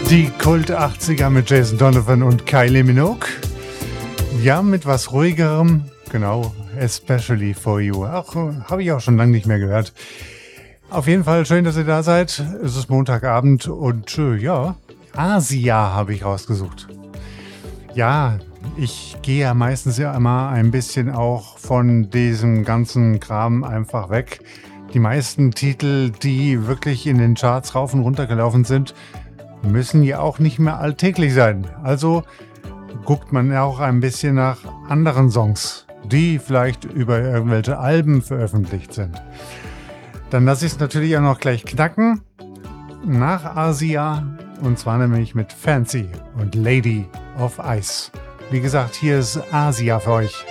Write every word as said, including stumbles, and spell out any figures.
Die Kult achtziger mit Jason Donovan und Kylie Minogue. Ja, mit was ruhigerem, genau, Especially for You. Ach, habe ich auch schon lange nicht mehr gehört. Auf jeden Fall schön, dass ihr da seid. Es ist Montagabend und äh, ja, Asia habe ich rausgesucht. Ja, ich gehe ja meistens ja immer ein bisschen auch von diesem ganzen Kram einfach weg. Die meisten Titel, die wirklich in den Charts rauf und runter gelaufen sind, müssen ja auch nicht mehr alltäglich sein. Also guckt man ja auch ein bisschen nach anderen Songs, die vielleicht über irgendwelche Alben veröffentlicht sind. Dann lasse ich es natürlich auch noch gleich knacken. Nach Asia, und zwar nämlich mit Fancy und Lady of Ice. Wie gesagt, hier ist Asia für euch.